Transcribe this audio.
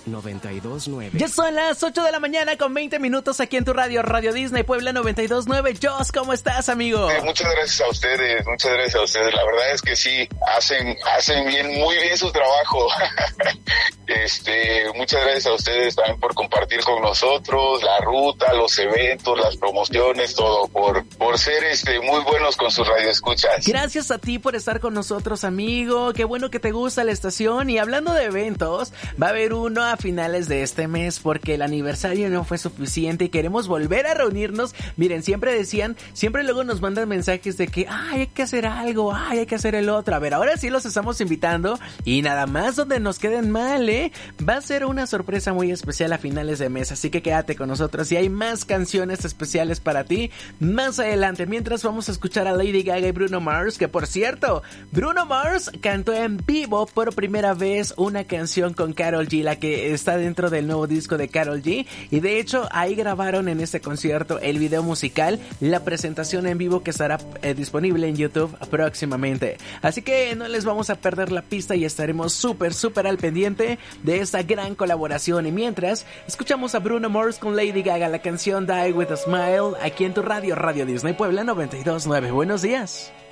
92.9. Ya son las 8 de la mañana con 20 minutos aquí en tu radio, Radio Disney Puebla 92.9. Joss, ¿cómo estás, amigo? Muchas gracias a ustedes, La verdad es que sí, hacen muy bien su trabajo. Muchas gracias a ustedes también por compartir con nosotros la ruta, los eventos, las promociones, todo, por ser muy buenos con sus radioescuchas. Gracias a ti por estar con nosotros, amigo. Qué bueno que te gusta la estación. Y hablando de eventos, va a haber uno a finales de este mes porque el aniversario no fue suficiente y queremos volver a reunirnos. Miren, siempre luego nos mandan mensajes de que hay que hacer algo, hay que hacer el otro. A ver, ahora sí los estamos invitando y nada más donde nos queden mal, va a ser una sorpresa muy especial a finales de mes, así que quédate con nosotros y hay más canciones especiales para ti más adelante. Mientras vamos a escuchar a Lady Gaga y Bruno Mars, que por cierto, Bruno Mars cantó en vivo por primera vez una canción con Karol G, la que está dentro del nuevo disco de Karol G, y de hecho ahí grabaron en este concierto el video musical, la presentación en vivo que estará disponible en YouTube próximamente. Así que no les vamos a perder la pista y estaremos súper al pendiente de esta gran colaboración. Y mientras, escuchamos a Bruno Mars con Lady Gaga, la canción Die With A Smile, aquí en tu radio, Radio Disney Puebla 92.9. Buenos días.